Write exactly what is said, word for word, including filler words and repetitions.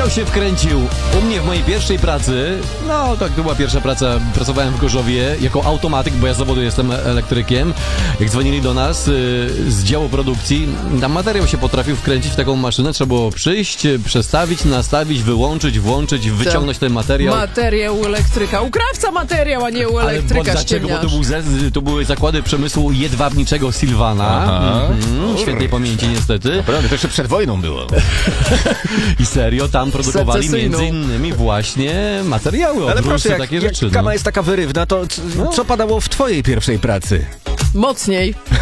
materiał się wkręcił u mnie w mojej pierwszej pracy. No, tak, to była pierwsza praca. Pracowałem w Gorzowie jako automatyk, bo ja z zawodu jestem elektrykiem. Jak dzwonili do nas y, z działu produkcji, tam materiał się potrafił wkręcić w taką maszynę. Trzeba było przyjść, przestawić, nastawić, wyłączyć, włączyć, wyciągnąć ten materiał. Materiał u elektryka. U krawca materiał, a nie u elektryka. Ale bo dlaczego? Bo to, był ze, to były zakłady przemysłu jedwabniczego Sylwana. Mhm, świętej pamięci niestety. Naprawdę, to jeszcze przed wojną było. I serio, tam produkowali Secesyjną. między innymi właśnie materiały, Ale proszę, obróbcy, jak, takie jak rzeczy. kama No. jest taka wyrywna, to c- co padało w twojej pierwszej pracy? Mocniej.